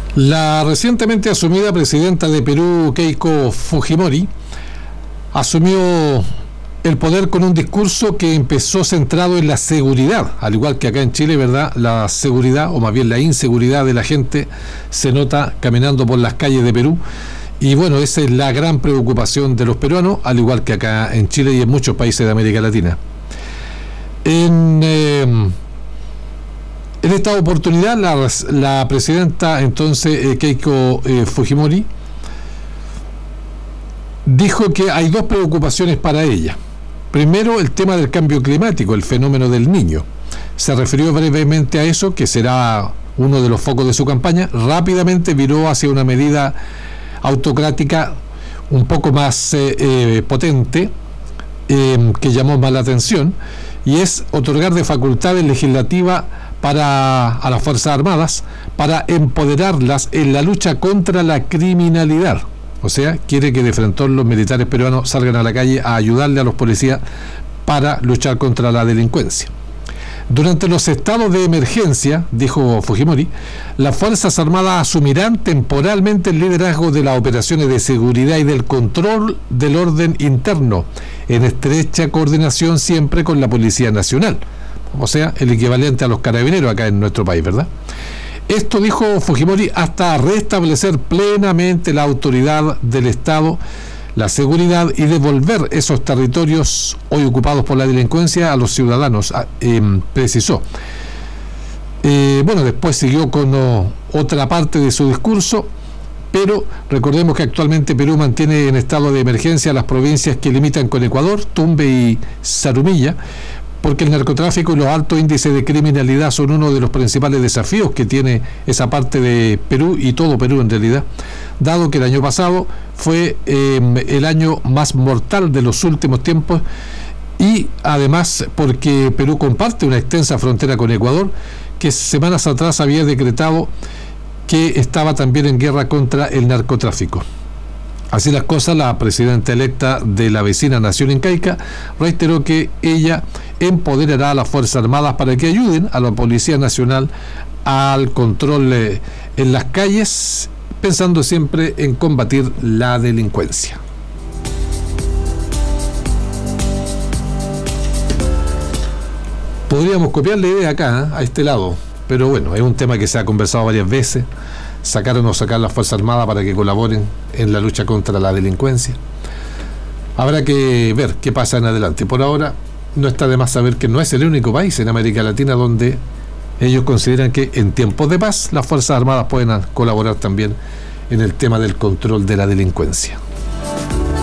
La recientemente asumida presidenta de Perú, Keiko Fujimori, asumió el poder con un discurso que empezó centrado en la seguridad, al igual que acá en Chile, ¿verdad? La seguridad, o más bien la inseguridad de la gente, se nota caminando por las calles de Perú. Y bueno, esa es la gran preocupación de los peruanos, al igual que acá en Chile y en muchos países de América Latina. En esta oportunidad, la presidenta entonces, Keiko Fujimori, dijo que hay dos preocupaciones para ella. Primero, el tema del cambio climático, el fenómeno del Niño. Se refirió brevemente a eso, que será uno de los focos de su campaña. Rápidamente viró hacia una medida autocrática un poco más potente, que llamó más la atención, y es otorgar de facultades legislativas a las Fuerzas Armadas para empoderarlas en la lucha contra la criminalidad. O sea, quiere que de frente los militares peruanos salgan a la calle a ayudarle a los policías para luchar contra la delincuencia. Durante los estados de emergencia, dijo Fujimori, las Fuerzas Armadas asumirán temporalmente el liderazgo de las operaciones de seguridad y del control del orden interno, en estrecha coordinación siempre con la Policía Nacional. O sea, el equivalente a los carabineros acá en nuestro país, ¿verdad? Esto, dijo Fujimori, hasta restablecer plenamente la autoridad del Estado, la seguridad y devolver esos territorios hoy ocupados por la delincuencia a los ciudadanos, precisó. Bueno, después siguió con otra parte de su discurso, pero recordemos que actualmente Perú mantiene en estado de emergencia las provincias que limitan con Ecuador, Tumbes y Zarumilla, porque el narcotráfico y los altos índices de criminalidad son uno de los principales desafíos que tiene esa parte de Perú y todo Perú en realidad, dado que el año pasado fue el año más mortal de los últimos tiempos, y además porque Perú comparte una extensa frontera con Ecuador, que semanas atrás había decretado que estaba también en guerra contra el narcotráfico. Así las cosas, la presidenta electa de la vecina nación incaica reiteró que ella empoderará a las Fuerzas Armadas para que ayuden a la Policía Nacional al control en las calles, pensando siempre en combatir la delincuencia. Podríamos copiar la idea acá, a este lado, pero bueno, es un tema que se ha conversado varias veces. Sacar o no sacar las Fuerzas Armadas para que colaboren en la lucha contra la delincuencia. Habrá que ver qué pasa en adelante. Por ahora, no está de más saber que no es el único país en América Latina donde ellos consideran que en tiempos de paz las Fuerzas Armadas pueden colaborar también en el tema del control de la delincuencia.